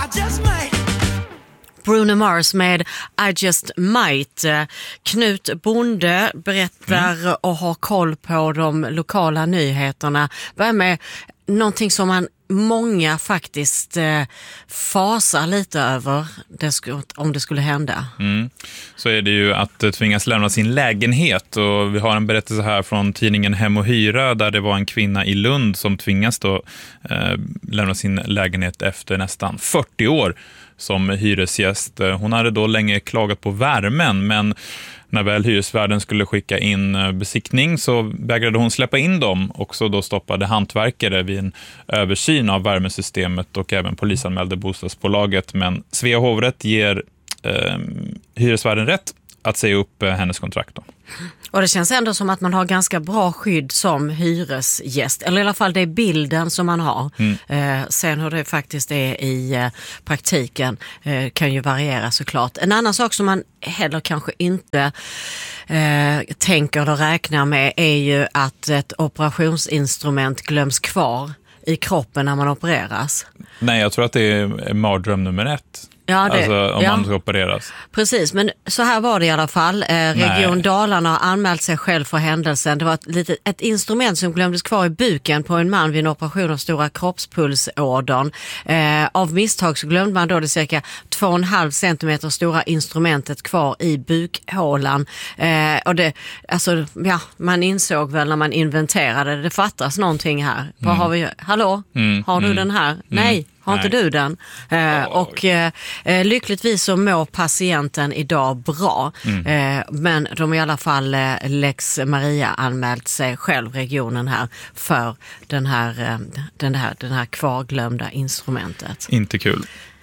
just might. Bruno Mars med I Just Might. Knut Bonde berättar och har koll på de lokala nyheterna. Börjar med någonting som många faktiskt fasar lite över om det skulle hända. Så är det ju att tvingas lämna sin lägenhet, och vi har en berättelse här från tidningen Hem och Hyra där det var en kvinna i Lund som tvingas då lämna sin lägenhet efter nästan 40 år som hyresgäst. Hon hade då länge klagat på värmen, men när väl hyresvärden skulle skicka in besiktning så vägrade hon släppa in dem, och så då stoppade hantverkare vid en översyn av värmesystemet och även polisanmälde bostadsbolaget. Men Svea hovrätt ger hyresvärden rätt att säga upp hennes kontrakt då. Och det känns ändå som att man har ganska bra skydd som hyresgäst. Eller i alla fall det är bilden som man har. Sen hur det faktiskt är i praktiken kan ju variera såklart. En annan sak som man heller kanske inte tänker eller räknar med är ju att ett operationsinstrument glöms kvar i kroppen när man opereras. Nej, jag tror att det är mardröm nummer 1. Ja, alltså om man ska opereras. Precis, men så här var det i alla fall. Region Dalarna har anmält sig själv för händelsen. Det var ett instrument som glömdes kvar i buken på en man vid en operation av stora kroppspulsådern. Av misstag så glömde man då det cirka 2,5 centimeter stora instrumentet kvar i bukhålan. Och det, alltså, ja, man insåg väl när man inventerade det fattas någonting här. Vad har vi? Hallå? Har du den här? Nej. Har inte du den? Och lyckligtvis så mår patienten idag bra. Men de har i alla fall Lex Maria anmält sig själv, regionen här, för den här kvarglömda instrumentet. Inte kul.